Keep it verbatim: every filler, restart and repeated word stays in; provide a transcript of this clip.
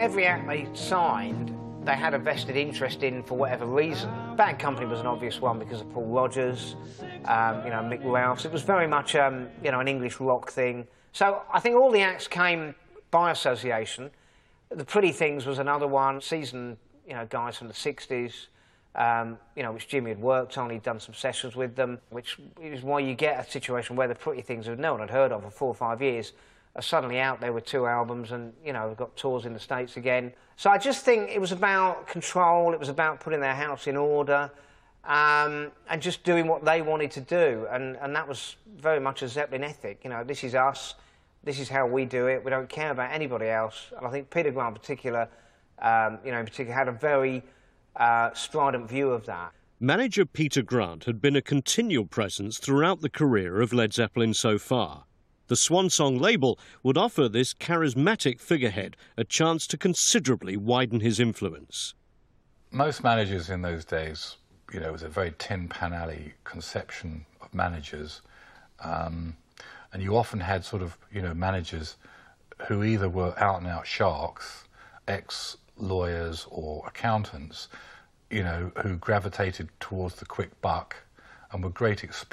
every act they signed, they had a vested interest in for whatever reason. Bad Company was an obvious one because of Paul Rodgers, um, you know, Mick Ralphs. It was very much, um, you know, an English rock thing. So I think all the acts came by association. The Pretty Things was another one. Seasoned, you know, guys from the sixties, um, you know, which Jimmy had worked on. He'd done some sessions with them, which is why you get a situation where the Pretty Things, that no one had heard of for four or five years, are suddenly out there with two albums and, you know, got tours in the States again. So I just think it was about control, it was about putting their house in order, um, and just doing what they wanted to do. And, and that was very much a Zeppelin ethic. You know, this is us, this is how we do it, we don't care about anybody else. And I think Peter Grant in particular, um, you know, in particular, had a very uh, strident view of that. Manager Peter Grant had been a continual presence throughout the career of Led Zeppelin so far. The Swan Song label would offer this charismatic figurehead a chance to considerably widen his influence. Most managers in those days, you know, it was a very Tin Pan Alley conception of managers. Um, and you often had sort of, you know, managers who either were out-and-out sharks, ex-lawyers or accountants, you know, who gravitated towards the quick buck and were great explorers.